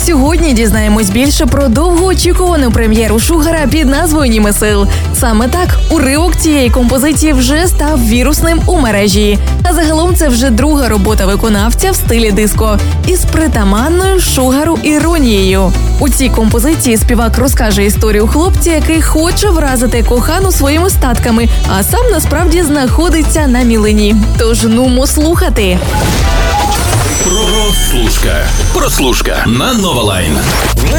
Сьогодні дізнаємось більше про довгоочікувану прем'єру Шугара під назвою «Німесил». Саме так, уривок цієї композиції вже став вірусним у мережі. А загалом це вже друга робота виконавця в стилі диско із притаманною Шугару іронією. У цій композиції співак розкаже історію хлопця, який хоче вразити кохану своїми статками, а сам насправді знаходиться на мілині. Тож нумо слухати. Прослушка на Нова Лайн.